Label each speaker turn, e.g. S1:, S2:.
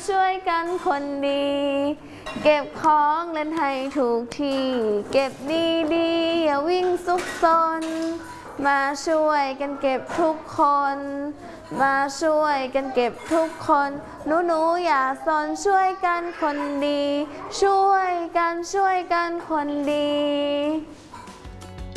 S1: ช่วยกันคนดี เก็บของเล่นให้ถูกที่เก็บดีๆอย่าวิ่งซุกซนมาช่วยกันเก็บทุกคนมาช่วยกันเก็บทุกคนหนูอย่าซนช่วยกันคนดีช่วยกันคนดี